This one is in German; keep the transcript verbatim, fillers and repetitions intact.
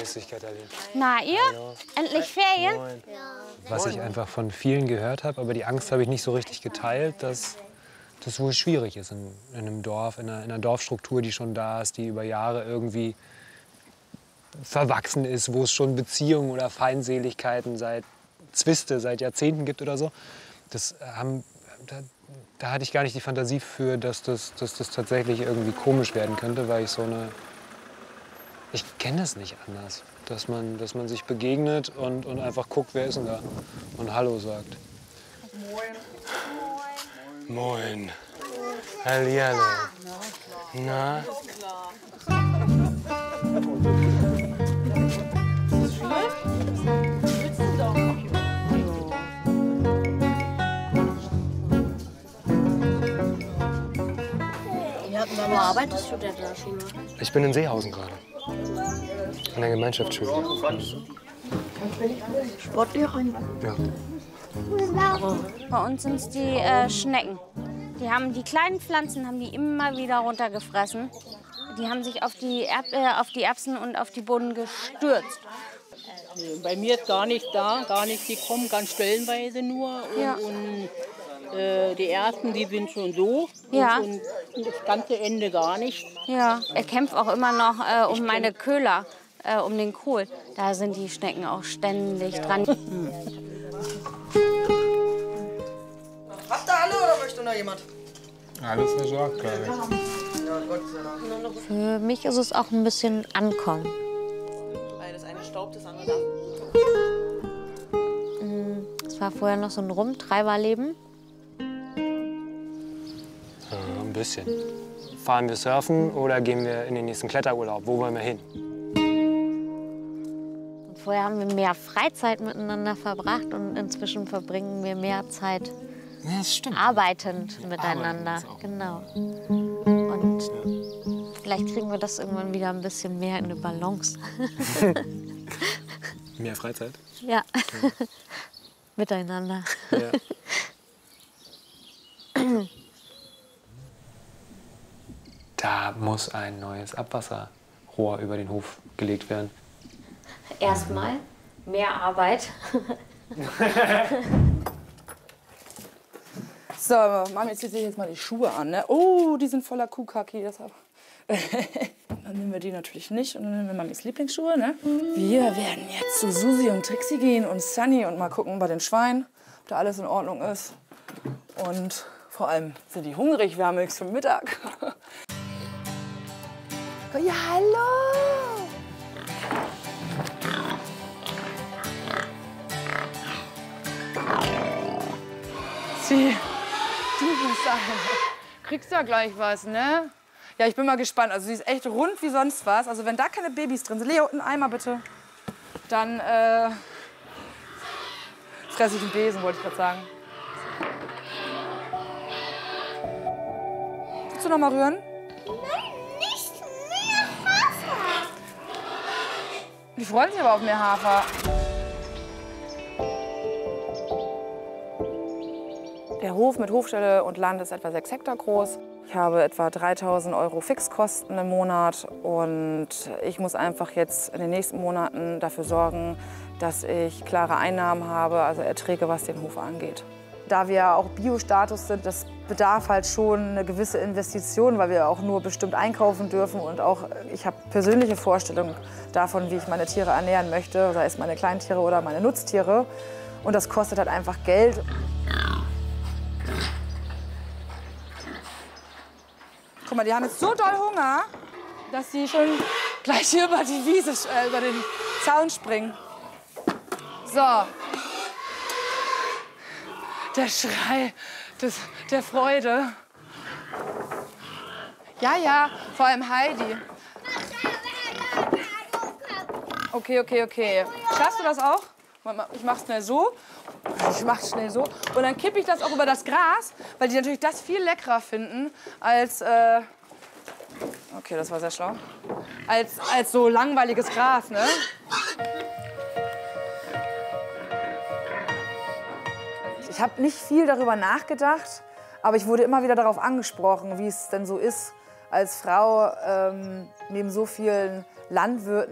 Grüß dich, Katharina. Na, ihr? Hallo. Endlich Ferien? Moin. Was ich einfach von vielen gehört habe, aber die Angst habe ich nicht so richtig geteilt, dass das wohl schwierig ist in, in einem Dorf, in einer, in einer Dorfstruktur, die schon da ist, die über Jahre irgendwie verwachsen ist, wo es schon Beziehungen oder Feindseligkeiten seit Zwiste seit Jahrzehnten gibt oder so. Das haben, da, da hatte ich gar nicht die Fantasie für, dass das, dass das tatsächlich irgendwie komisch werden könnte, weil ich so eine... Ich kenne es nicht anders, dass man, dass man sich begegnet und, und einfach guckt, wer ist denn da und Hallo sagt. Moin. Moin. Hallihallo. Na? Wo arbeitest du denn da, Schule? Ich bin in Seehausen gerade. An der Gemeinschaftsschule. Sportlehrerin? Ja. Bei uns sind es die äh, Schnecken. Die haben die kleinen Pflanzen haben die immer wieder runtergefressen. Die haben sich auf die, Erb äh, auf die Erbsen und auf die Bohnen gestürzt. Nee, bei mir ist gar nicht da, gar nicht. Die kommen ganz stellenweise nur. Und, Ja. und äh, die ersten, die sind schon so. Ja. Und, und das ganze Ende gar nicht. Ja, er kämpft auch immer noch äh, um meine Köhler, äh, um den Kohl. Da sind die Schnecken auch ständig dran. Hm. Habt ihr alle oder möchte noch jemand? Alles versorgt, glaube ich. Ja, Gott sei Dank. Für mich ist es auch ein bisschen Ankommen. Weil das eine staubt, das andere darf. Es war vorher noch so ein Rumtreiberleben. Ja, ein bisschen. Fahren wir surfen oder gehen wir in den nächsten Kletterurlaub? Wo wollen wir hin? Und vorher haben wir mehr Freizeit miteinander verbracht und inzwischen verbringen wir mehr Zeit Ja, das stimmt. arbeitend miteinander. Arbeiten ist auch. Genau. Und vielleicht kriegen wir das irgendwann wieder ein bisschen mehr in eine Balance. Mehr Freizeit? Ja. Miteinander. Ja. Da muss ein neues Abwasserrohr über den Hof gelegt werden. Erstmal mehr Arbeit. So, Mami zieht sich jetzt mal die Schuhe an. Ne? Oh, die sind voller Kuhkaki. Deshalb. Dann nehmen wir die natürlich nicht und dann nehmen wir Mamis Lieblingsschuhe. Ne? Wir werden jetzt zu Susi und Trixie gehen und Sunny und mal gucken bei den Schweinen, ob da alles in Ordnung ist. Und vor allem sind die hungrig. Wir haben nichts zum Mittag. Ja, hallo! Sie, du bist eine. Kriegst ja gleich was, ne? Ja, ich bin mal gespannt. Also sie ist echt rund wie sonst was. Also wenn da keine Babys drin sind, Leo, einen Eimer bitte. Dann äh, fresse ich einen Besen, wollte ich gerade sagen. Willst du noch mal rühren? Die freuen sich aber auf mehr Hafer. Der Hof mit Hofstelle und Land ist etwa sechs Hektar groß. Ich habe etwa dreitausend Euro Fixkosten im Monat und ich muss einfach jetzt in den nächsten Monaten dafür sorgen, dass ich klare Einnahmen habe, also Erträge, was den Hof angeht. Da wir auch Bio-Status sind, das bedarf halt schon eine gewisse Investition, weil wir auch nur bestimmt einkaufen dürfen und auch ich habe persönliche Vorstellungen davon, wie ich meine Tiere ernähren möchte, sei es meine Kleintiere oder meine Nutztiere. Und das kostet halt einfach Geld. Guck mal, die haben jetzt so doll Hunger, dass sie schon gleich hier über die Wiese, äh, über den Zaun springen. So. Der Schrei des, der Freude. Ja, ja, vor allem Heidi. Okay, okay, okay. Schaffst du das auch? Ich mach's schnell so. Ich mach's schnell so. Und dann kippe ich das auch über das Gras, weil die natürlich das viel leckerer finden als. Äh okay, das war sehr schlau. Als, als so langweiliges Gras, ne? Ich habe nicht viel darüber nachgedacht, aber ich wurde immer wieder darauf angesprochen, wie es denn so ist, als Frau ähm, neben so vielen Landwirten